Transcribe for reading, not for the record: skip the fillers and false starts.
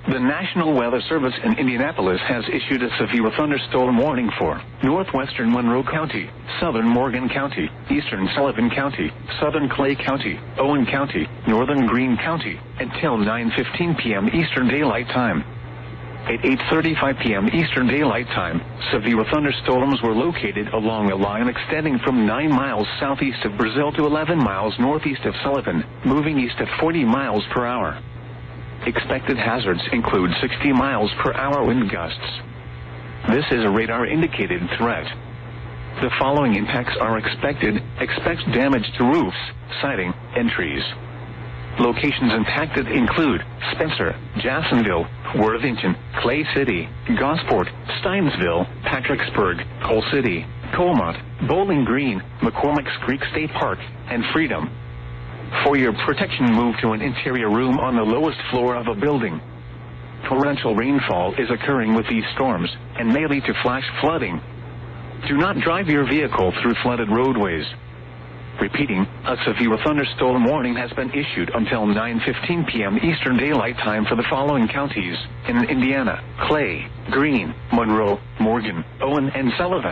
The National Weather Service in Indianapolis has issued a severe thunderstorm warning for northwestern Monroe County, southern Morgan County, eastern Sullivan County, southern Clay County, Owen County, northern Greene County, until 9:15 p.m. Eastern Daylight Time. At 8:35 p.m. Eastern Daylight Time, severe thunderstorms were located along a line extending from 9 miles southeast of Brazil to 11 miles northeast of Sullivan, moving east at 40 miles per hour. Expected hazards include 60 miles per hour wind gusts. This is a radar-indicated threat. The following impacts are expected. Expect damage to roofs, siding, and trees. Locations impacted include Spencer, Jacksonville, Worthington, Clay City, Gosport, Steinsville, Patricksburg, Coal City, Colmont, Bowling Green, McCormick's Creek State Park, and Freedom. For your protection, move to an interior room on the lowest floor of a building. Torrential rainfall is occurring with these storms and may lead to flash flooding. Do not drive your vehicle through flooded roadways. Repeating, a severe thunderstorm warning has been issued until 9:15 p.m. Eastern Daylight Time for the following counties in Indiana: Clay, Greene, Monroe, Morgan, Owen, and Sullivan.